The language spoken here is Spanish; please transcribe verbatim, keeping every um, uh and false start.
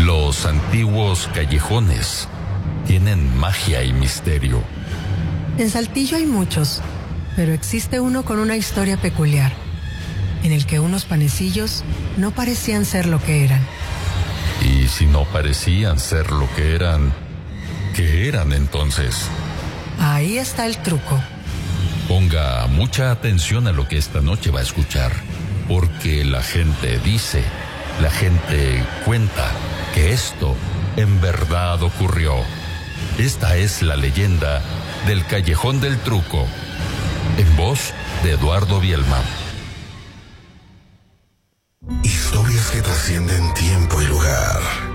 Los antiguos callejones tienen magia y misterio. En Saltillo hay muchos, pero existe uno con una historia peculiar, en el que unos panecillos no parecían ser lo que eran. Y si no parecían ser lo que eran, ¿qué eran entonces? Ahí está el truco. Ponga mucha atención a lo que esta noche va a escuchar, porque la gente dice, la gente cuenta que esto en verdad ocurrió. Esta es la leyenda del Callejón del Truco, en voz de Eduardo Bielma. Historias que trascienden tiempo y lugar.